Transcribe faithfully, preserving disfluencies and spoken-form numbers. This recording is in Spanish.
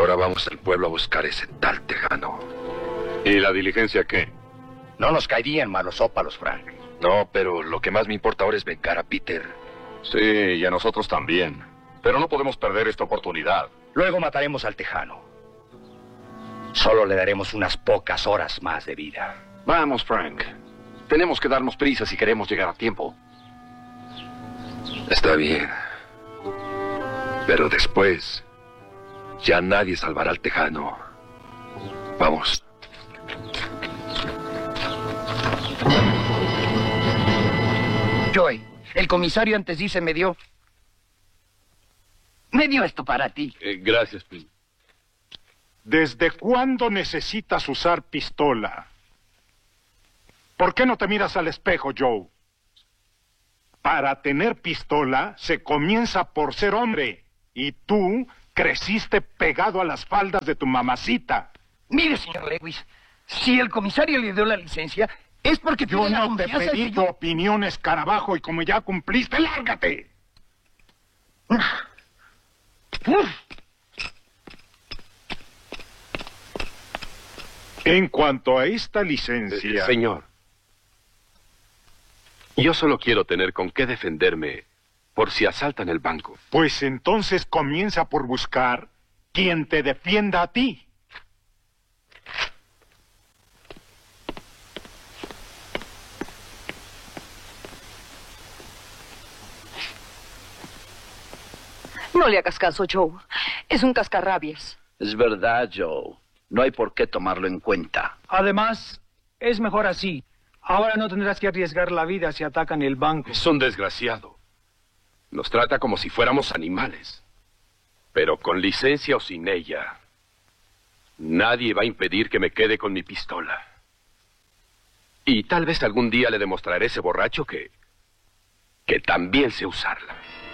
Ahora vamos al pueblo a buscar ese tal Tejano. ¿Y la diligencia qué? No nos caerían malos ópalos, Frank. No, pero lo que más me importa ahora es vengar a Peter. Sí, y a nosotros también. Pero no podemos perder esta oportunidad. Luego mataremos al Tejano. Solo le daremos unas pocas horas más de vida. Vamos, Frank. Tenemos que darnos prisa si queremos llegar a tiempo. Está bien. Pero después, ya nadie salvará al Tejano. Vamos. Joey, el comisario antes dice me dio... Me dio esto para ti. Eh, gracias, Pete. ¿Desde cuándo necesitas usar pistola? ¿Por qué no te miras al espejo, Joe? Para tener pistola se comienza por ser hombre. Y tú creciste pegado a las faldas de tu mamacita. Mire, señor Lewis, si el comisario le dio la licencia, es porque Yo tiene la no te confianza pedí de que tu yo- opinión, escarabajo, y como ya cumpliste, lárgate. Uf. En cuanto a esta licencia... Eh, señor, yo solo quiero tener con qué defenderme por si asaltan el banco. Pues entonces comienza por buscar quien te defienda a ti. No le hagas caso, Joe. Es un cascarrabias. Es verdad, Joe. No hay por qué tomarlo en cuenta. Además, es mejor así. Ahora no tendrás que arriesgar la vida si atacan el banco. Es un desgraciado. Nos trata como si fuéramos animales. Pero con licencia o sin ella, nadie va a impedir que me quede con mi pistola. Y tal vez algún día le demostraré a ese borracho que... que también sé usarla.